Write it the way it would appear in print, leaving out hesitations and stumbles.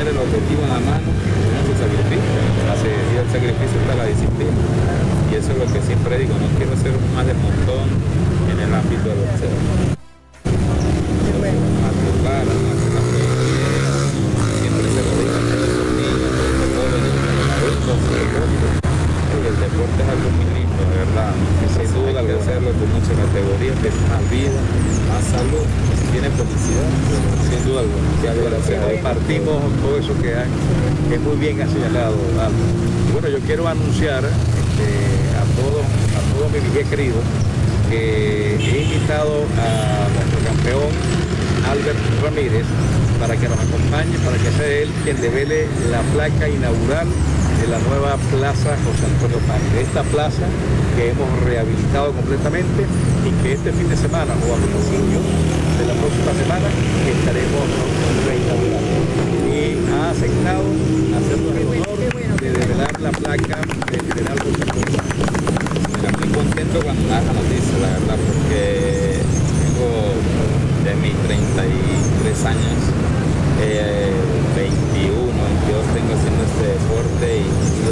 tener el objetivo en la mano, uno se sacrifica, y el sacrificio está la disciplina. Y eso es lo que siempre digo, no quiero ser más del montón en el ámbito del boxeo. Más claro, más que la siempre se lo digo a los niños, a los jóvenes, a los adultos, el deporte es algo muy lindo, de verdad. Y sin duda hay que hacerlo con mucha categoría, que es más vida, más salud, tiene felicidad, sin duda alguna. Hoy partimos todo eso que es muy bien señalado, Aldo. Y bueno, yo quiero anunciar a todos mis viejos queridos que he invitado a nuestro campeón Albert Ramírez para que nos acompañe, para que sea él quien devele la placa inaugural de la nueva Plaza José Antonio Páez, esta plaza que hemos rehabilitado completamente y que este fin de semana o a principios de la próxima semana estaremos reinaugurando. Y ha aceptado hacernos el honor de develar la placa del general José Antonio Páez. Estoy muy contento cuando me da la noticia, la verdad, porque tengo de mis 33 años, 21, 22 tengo haciendo este deporte y